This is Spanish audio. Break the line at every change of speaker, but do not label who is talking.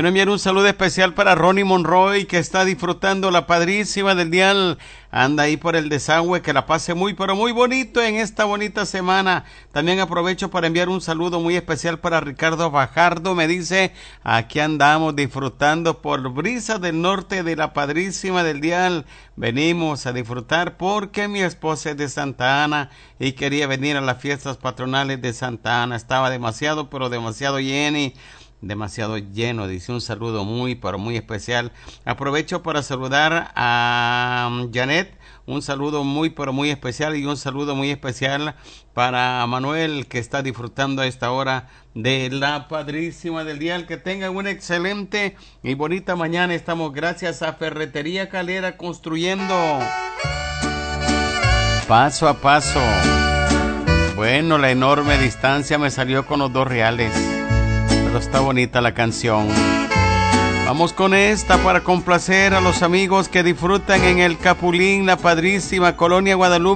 Quiero enviar un saludo especial para Ronnie Monroy, que está disfrutando la padrísima del dial. Anda ahí por el desagüe, que la pase muy, pero muy bonito en esta bonita semana. También aprovecho para enviar un saludo muy especial para Ricardo Bajardo. Me dice, aquí andamos disfrutando por brisa del norte de la padrísima del dial. Venimos a disfrutar porque mi esposa es de Santa Ana y quería venir a las fiestas patronales de Santa Ana. Estaba demasiado, pero demasiado lleno, dice un saludo muy, pero muy especial. Aprovecho para saludar a Janet, un saludo muy, pero muy especial, y un saludo muy especial para Manuel, que está disfrutando a esta hora de la padrísima del dial. Que tengan una excelente y bonita mañana. Estamos gracias a Ferretería Calera, construyendo paso a paso. Bueno, la enorme distancia me salió con los $2. Pero está bonita la canción. Vamos con esta para complacer a los amigos que disfrutan en el Capulín, la padrísima Colonia Guadalupe.